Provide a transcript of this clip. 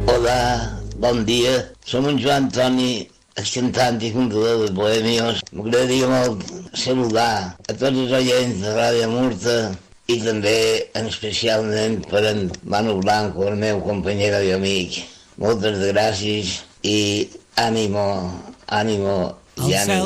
Hola, bon dia. Som en Joan Toni, cantant i fundador de Bohemios. M'agradaria molt saludar a tots els oients de Ràdio Murta i també especialment per en Manu Blanco, el meu companyero i amic. Moltes gràcies i ànimo, ànimo i ànimo.